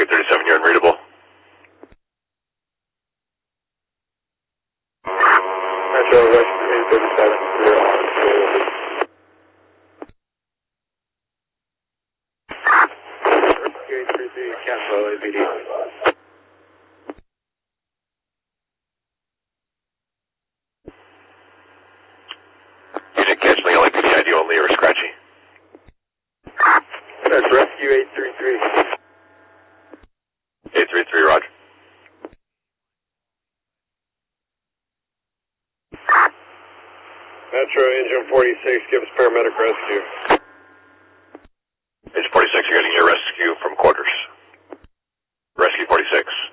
837, you're unreadable. Metro West 837, you're on. 833, cancel LAPD. You didn't catch me, LAPD ID only or scratchy? That's Rescue 833. 833, roger. Metro Engine 46, give us paramedic rescue. Engine 46, you're getting your rescue from quarters. Rescue 46.